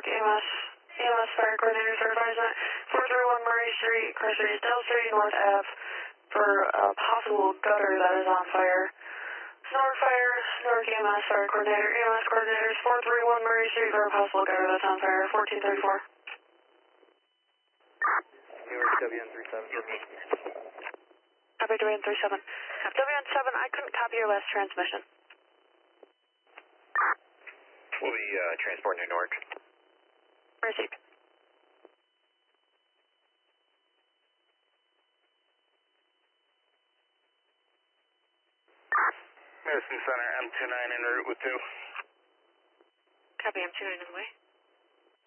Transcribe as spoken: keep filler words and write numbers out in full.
Newark E M S. E M S Fire Coordinator certifies that four three one Murray Street, Car Street, Dell Street, North Ave for a possible gutter that is on fire. Newark Fire, Newark E M S Fire Coordinator, E M S Coordinators four three one Murray Street for a possible gutter that's on fire, fourteen thirty-four. Newark W N three seven. Copy W N three seven. W N seven, I couldn't copy your last transmission. We'll be uh, transporting to Newark. Received. Medicine Center, M two nine en route with two. Copy, M two nine on the way.